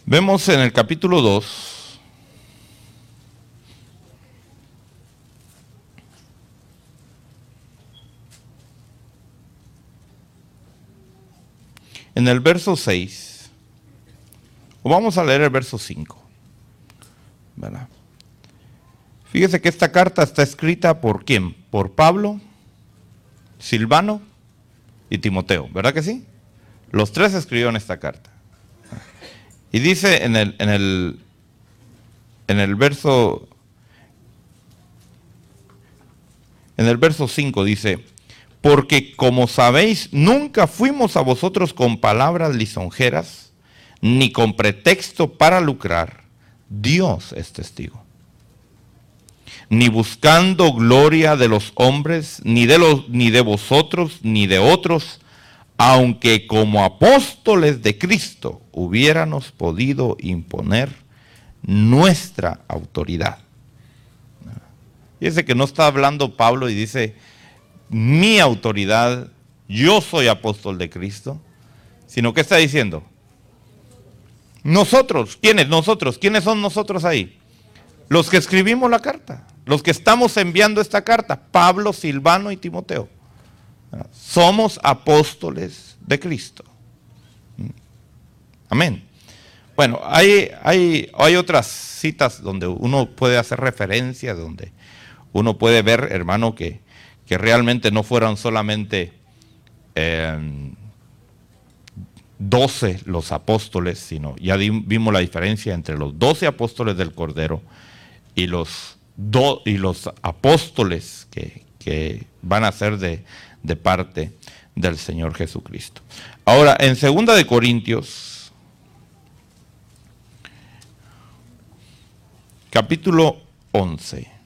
Vemos en el capítulo 2, en el verso 6, o vamos a leer el verso 5, ¿verdad? Fíjese que esta carta está escrita ¿por quién? Por Pablo, Silvano y Timoteo, ¿verdad que sí? Los tres escribieron esta carta. Y dice en el verso 5 dice: porque como sabéis, nunca fuimos a vosotros con palabras lisonjeras, ni con pretexto para lucrar. Dios es testigo. Ni buscando gloria de los hombres, ni de vosotros, ni de otros, aunque como apóstoles de Cristo hubiéramos podido imponer nuestra autoridad. Fíjese que no está hablando Pablo y dice, mi autoridad, yo soy apóstol de Cristo, sino que está diciendo, nosotros, ¿quiénes? Nosotros, ¿quiénes son nosotros ahí? Los que escribimos la carta, los que estamos enviando esta carta, Pablo, Silvano y Timoteo. Somos apóstoles de Cristo. Amén. Bueno, hay otras citas donde uno puede hacer referencia, donde uno puede ver, hermano, que realmente no fueron solamente 12 los apóstoles, sino ya vimos la diferencia entre los 12 apóstoles del Cordero y los apóstoles que van a ser de parte del Señor Jesucristo. Ahora, en 2 de Corintios, capítulo 11.